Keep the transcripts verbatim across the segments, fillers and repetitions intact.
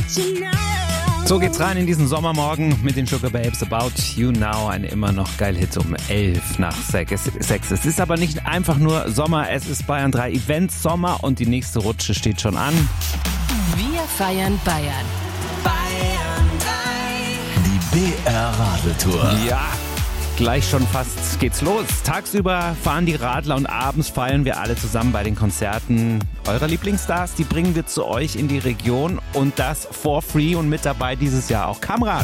So geht's rein in diesen Sommermorgen mit den Sugar Babes, About You Now, ein immer noch geil Hit um elf nach sechs. Es ist aber nicht einfach nur Sommer, es ist Bayern drei Events Sommer und die nächste Rutsche steht schon an. Wir feiern Bayern. Bayern drei. Die B R Radeltour. Ja, gleich schon fast geht's los. Tagsüber fahren die Radler und abends feiern wir alle zusammen bei den Konzerten eurer Lieblingsstars. Die bringen wir zu euch in die Region und das for free und mit dabei dieses Jahr auch Kamrat.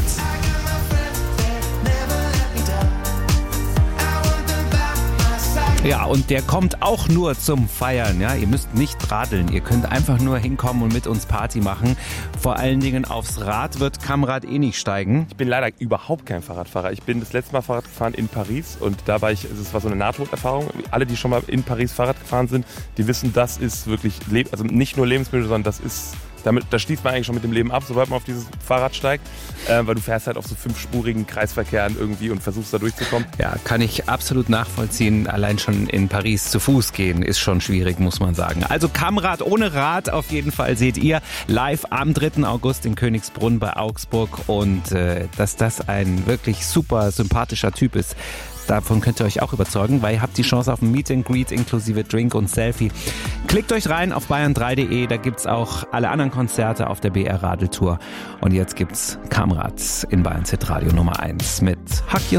Ja, und der kommt auch nur zum Feiern. Ja, ihr müsst nicht radeln, ihr könnt einfach nur hinkommen und mit uns Party machen. Vor allen Dingen aufs Rad wird Kamrat eh nicht steigen. Ich bin leider überhaupt kein Fahrradfahrer. Ich bin das letzte Mal Fahrrad gefahren in Paris und da war ich, es war so eine Nahtoderfahrung. Alle, die schon mal in Paris Fahrrad gefahren sind, die wissen, das ist wirklich, also nicht nur Lebensmittel, sondern das ist... Damit, da schließt man eigentlich schon mit dem Leben ab, sobald man auf dieses Fahrrad steigt, äh, weil du fährst halt auf so fünfspurigen Kreisverkehren irgendwie und versuchst da durchzukommen. Ja, kann ich absolut nachvollziehen. Allein schon in Paris zu Fuß gehen ist schon schwierig, muss man sagen. Also Kamrat ohne Rad auf jeden Fall seht ihr live am dritten August in Königsbrunn bei Augsburg und äh, dass das ein wirklich super sympathischer Typ ist. Davon könnt ihr euch auch überzeugen, weil ihr habt die Chance auf ein Meet and Greet inklusive Drink und Selfie. Klickt euch rein auf bayern drei punkt de, da gibt's auch alle anderen Konzerte auf der B R Radeltour. Und jetzt gibt's Kamrat in Bayern Z Radio Nummer eins mit Hack